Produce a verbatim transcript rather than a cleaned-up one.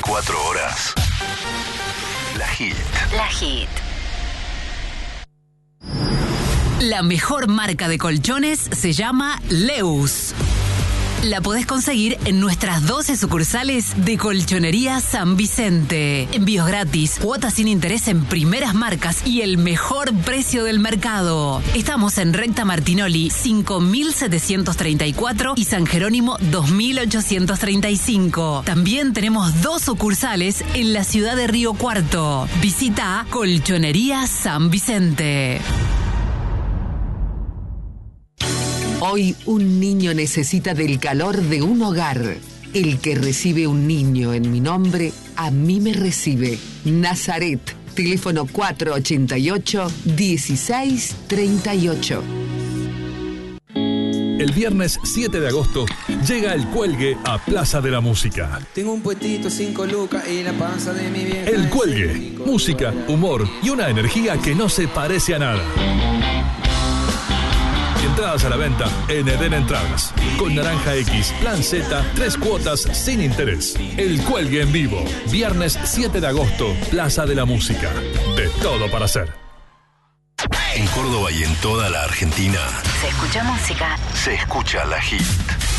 veinticuatro horas. La Hit. La Hit. La mejor marca de colchones se llama Leus. La podés conseguir en nuestras doce sucursales de Colchonería San Vicente. Envíos gratis, cuotas sin interés en primeras marcas y el mejor precio del mercado. Estamos en Recta Martinoli cinco mil setecientos treinta y cuatro y San Jerónimo dos mil ochocientos treinta y cinco. También tenemos dos sucursales en la ciudad de Río Cuarto. Visita Colchonería San Vicente. Hoy un niño necesita del calor de un hogar. El que recibe un niño en mi nombre, a mí me recibe. Nazaret, teléfono cuatro ochenta y ocho, dieciséis treinta y ocho. El viernes siete de agosto llega El Cuelgue a Plaza de la Música. Tengo un puestito, cinco lucas y la panza de mi vieja. El Cuelgue, música, humor y una energía que no se parece a nada. Entradas a la venta en Eden Entradas. Con Naranja X, Plan Z, tres cuotas sin interés. El Cuelgue en vivo. Viernes siete de agosto, Plaza de la Música. De todo para hacer. En Córdoba y en toda la Argentina Se escucha música. se escucha La Hit.